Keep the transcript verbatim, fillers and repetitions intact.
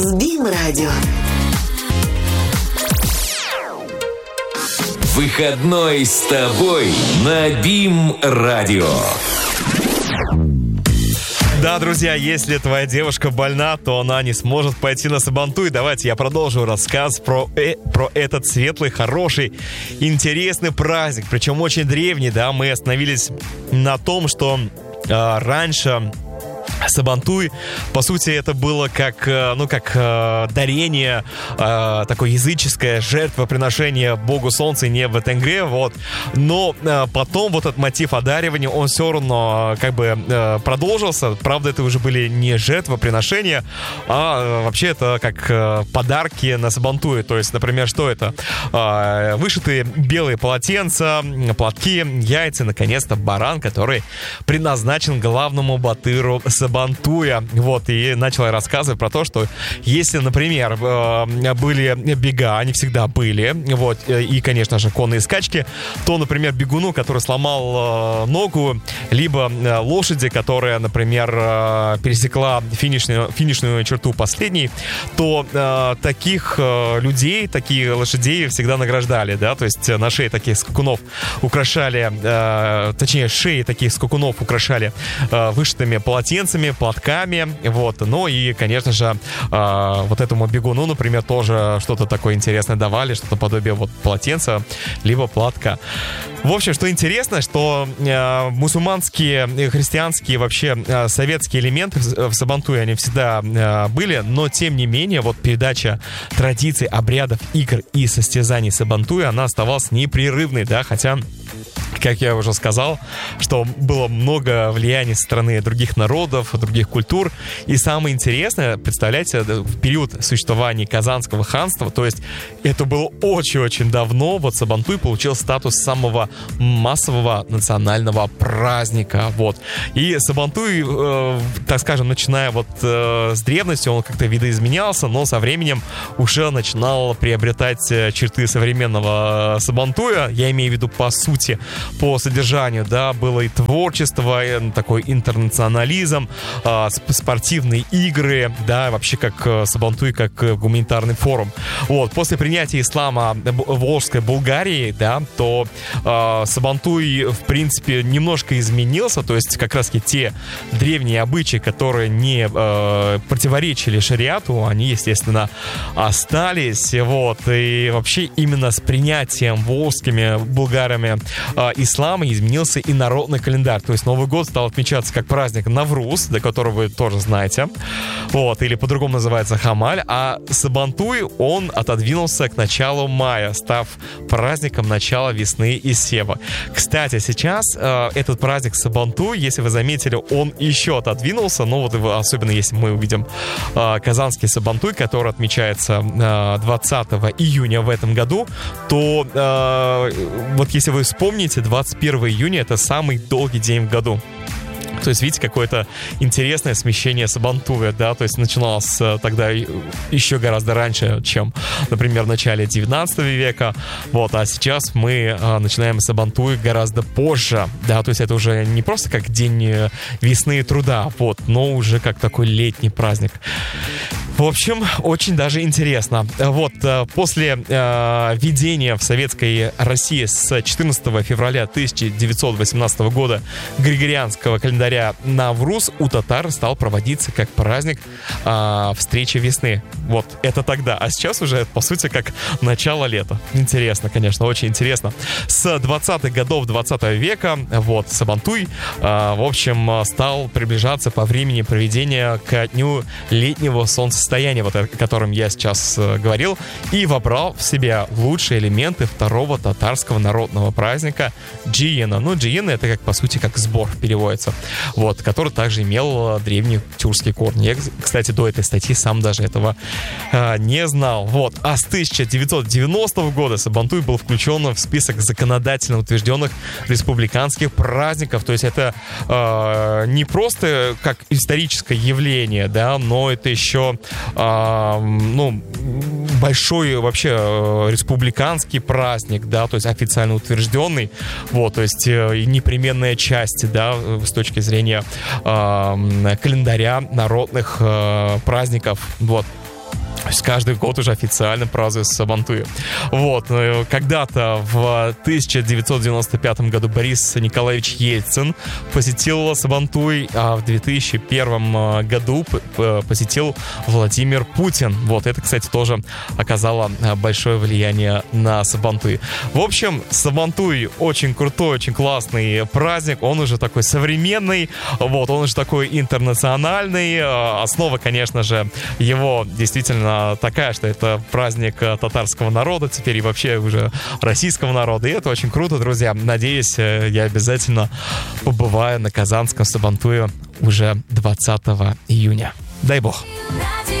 БИМ-радио. Выходной с тобой на БИМ-радио. Да, друзья, если твоя девушка больна, то она не сможет пойти на Сабантуй. Давайте я продолжу рассказ про, э, про этот светлый, хороший, интересный праздник. Причем очень древний, да. Мы остановились на том, что э, раньше... Сабантуй, по сути, это было как, ну, как э, дарение, э, такое языческое жертвоприношение богу солнца и неба Тенгри, вот. Но э, потом вот этот мотив одаривания, он все равно как бы э, продолжился. Правда, это уже были не жертвоприношения, а э, вообще это как э, подарки на Сабантуе. То есть, например, что это? Э, вышитые белые полотенца, платки, яйца, наконец-то баран, который предназначен главному батыру Сабантуя. Вот, и начал я рассказывать про то, что если, например, были бега, они всегда были, вот, и, конечно же, конные скачки, то, например, бегуну, который сломал ногу, либо лошади, которая, например, пересекла финишную, финишную черту последней, то таких людей, таких лошадей всегда награждали, да, то есть на шее таких скакунов украшали, точнее, шеи таких скакунов украшали вышитыми полотенцами, платками, вот, ну и, конечно же, э, вот этому бегуну, например, тоже что-то такое интересное давали, что-то подобие вот полотенца, либо платка. В общем, что интересно, что э, мусульманские, христианские, вообще э, советские элементы в, в Сабантуе, они всегда э, были, но, тем не менее, вот передача традиций, обрядов, игр и состязаний Сабантуя, она оставалась непрерывной, да, хотя... Как я уже сказал, что было много влияний со стороны других народов, других культур. И самое интересное, представляете, в период существования Казанского ханства, то есть это было очень-очень давно, вот Сабантуй получил статус самого массового национального праздника. Вот. И Сабантуй, э, так скажем, начиная вот э, с древности, он как-то видоизменялся, но со временем уже начинал приобретать черты современного Сабантуя. Я имею в виду по сути, по содержанию, да, было и творчество, и такой интернационализм, э, спортивные игры, да, вообще как э, Сабантуй, как э, гуманитарный форум. Вот, после принятия ислама в Волжской Булгарии, да, то э, Сабантуй, в принципе, немножко изменился, то есть как раз-таки те древние обычаи, которые не э, противоречили шариату, они, естественно, остались, вот, и вообще именно с принятием волжскими булгарами э, ислама изменился и народный календарь. То есть Новый год стал отмечаться как праздник Навруз, до которого вы тоже знаете. Вот, или по-другому называется Хамаль. А Сабантуй, он отодвинулся к началу мая, став праздником начала весны и сева. Кстати, сейчас э, этот праздник Сабантуй, если вы заметили, он еще отодвинулся. Ну вот, особенно если мы увидим э, Казанский Сабантуй, который отмечается э, двадцатого июня в этом году, то э, вот если вы вспомните, двадцать первого июня — это самый долгий день в году. То есть, видите, какое-то интересное смещение Сабантуя, да, то есть начиналось тогда еще гораздо раньше, чем, например, в начале девятнадцатого века, вот, а сейчас мы а, начинаем Сабантуй гораздо позже, да, то есть это уже не просто как день весны и труда, вот, но уже как такой летний праздник. В общем, очень даже интересно. Вот, после э, введения в Советской России с четырнадцатого февраля тысяча девятьсот восемнадцатого года григорианского календаря Навруз у татар стал проводиться как праздник э, встречи весны. Вот, это тогда. А сейчас уже, по сути, как начало лета. Интересно, конечно, очень интересно. С двадцатых годов двадцатого века, вот, Сабантуй, э, в общем, стал приближаться по времени проведения к дню летнего солнцестояния, вот о котором я сейчас э, говорил, и вобрал в себя лучшие элементы второго татарского народного праздника Джиена. Ну, Джиена — это, как по сути, как сбор переводится, вот, который также имел древние тюркские корни. Я, кстати, до этой статьи сам даже этого э, не знал. Вот. А с тысяча девятьсот девяностого года Сабантуй был включен в список законодательно утвержденных республиканских праздников. То есть это э, не просто как историческое явление, да, но это еще А, ну, большой вообще республиканский праздник, да, то есть официально утвержденный, вот, то есть э, непременная часть, да, с точки зрения э, календаря народных э, праздников, вот. То есть каждый год уже официально празднуется Сабантуй. Вот. Когда-то в тысяча девятьсот девяносто пятом году Борис Николаевич Ельцин посетил Сабантуй, а в две тысячи первом году посетил Владимир Путин. Вот. Это, кстати, тоже оказало большое влияние на Сабантуй. В общем, Сабантуй очень крутой, очень классный праздник. Он уже такой современный. Вот. Он уже такой интернациональный. Основа, конечно же, его действительно такая, что это праздник татарского народа, теперь и вообще уже российского народа. И это очень круто, друзья. Надеюсь, я обязательно побываю на казанском Сабантуе уже двадцатого июня. Дай бог.